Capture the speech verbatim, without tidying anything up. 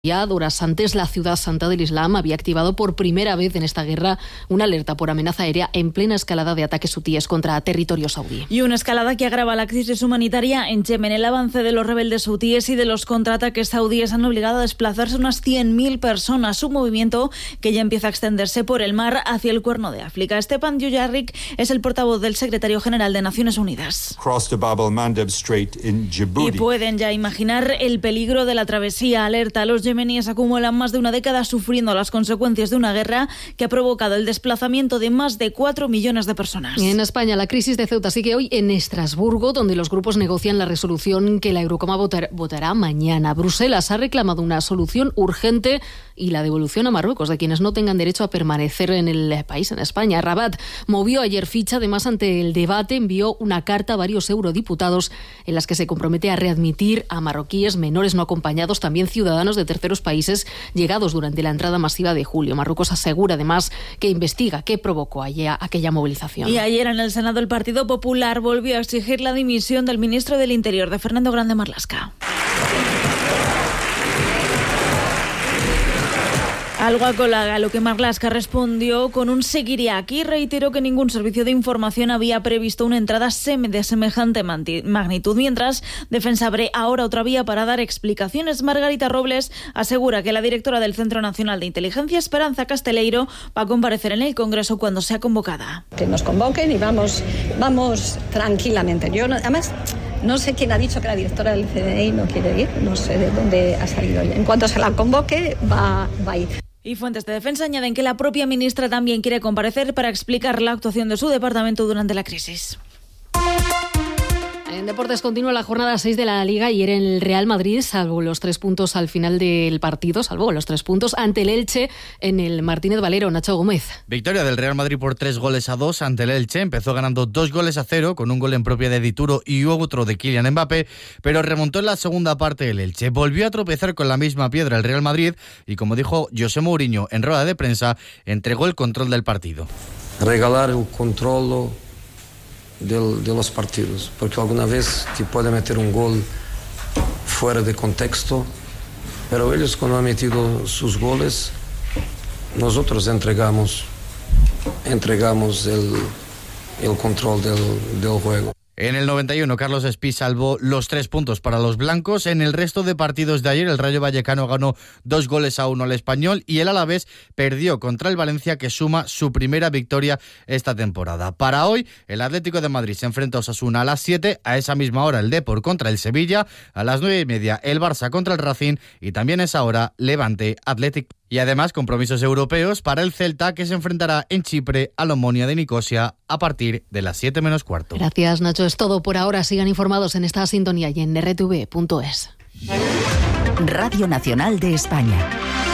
Ya horas antes, la ciudad santa del Islam había activado por primera vez en esta guerra una alerta por amenaza aérea en plena escalada de ataques hutíes contra territorio saudí. Y una escalada que agrava la crisis humanitaria en Yemen. El avance de los rebeldes hutíes y de los contraataques saudíes han obligado a desplazarse unas cien mil personas, un movimiento que ya empieza a extenderse por el mar hacia el Cuerno de África. Stepan Dujarric es el portavoz del secretario general de Naciones Unidas. Y pueden ya imaginar el peligro de la travesía. Alerta a los yemeníes acumulan más de una década sufriendo las consecuencias de una guerra que ha provocado el desplazamiento de más de cuatro millones de personas. En España, la crisis de Ceuta sigue hoy en Estrasburgo, donde los grupos negocian la resolución que la Eurocámara votar, votará mañana. Bruselas ha reclamado una solución urgente y la devolución a Marruecos de quienes no tengan derecho a permanecer en el país, en España. Rabat movió ayer ficha, además ante el debate envió una carta a varios eurodiputados en las que se compromete a readmitir a marroquíes menores no acompañados, también ciudadanos de terceros países llegados durante la entrada masiva de julio. Marruecos asegura además que investiga qué provocó allá, aquella movilización. Y ayer en el Senado el Partido Popular volvió a exigir la dimisión del ministro del Interior, de Fernando Grande Marlaska. Algo a lo que Marlaska respondió con un seguiría aquí. Reiteró que ningún servicio de información había previsto una entrada de semejante magnitud. Mientras, Defensa abre ahora otra vía para dar explicaciones. Margarita Robles asegura que la directora del Centro Nacional de Inteligencia, Esperanza Casteleiro, va a comparecer en el Congreso cuando sea convocada. Que nos convoquen y vamos, vamos tranquilamente. Yo no, además... No sé quién ha dicho que la directora del C N I no quiere ir, no sé de dónde ha salido. En cuanto se la convoque, va, va a ir. Y fuentes de defensa añaden que la propia ministra también quiere comparecer para explicar la actuación de su departamento durante la crisis. En deportes continúa la jornada seis de la Liga y era en el Real Madrid, salvo los tres puntos al final del partido, salvo los tres puntos ante el Elche en el Martínez Valero. Nacho Gómez. Victoria del Real Madrid por tres goles a dos ante el Elche. Empezó ganando dos goles a cero, con un gol en propia de Dituro y otro de Kylian Mbappé, pero remontó en la segunda parte el Elche. Volvió a tropezar con la misma piedra el Real Madrid y, como dijo José Mourinho en rueda de prensa, entregó el control del partido. Regalar el control De, de los partidos, porque alguna vez te puede meter un gol fuera de contexto, pero ellos cuando han metido sus goles, nosotros entregamos entregamos el, el control del, del juego. En el noventa y uno, Carlos Espí salvó los tres puntos para los blancos. En el resto de partidos de ayer, el Rayo Vallecano ganó dos goles a uno al Español y el Alavés perdió contra el Valencia, que suma su primera victoria esta temporada. Para hoy, el Atlético de Madrid se enfrenta a Osasuna a las siete, a esa misma hora el Depor contra el Sevilla, a las nueve y media el Barça contra el Racing y también a esa hora Levante Athletic. Y además compromisos europeos para el Celta, que se enfrentará en Chipre al Omonia de Nicosia a partir de las siete menos cuarto. Gracias, Nacho. Es todo por ahora. Sigan informados en esta sintonía y en erre te ve punto es. Radio Nacional de España.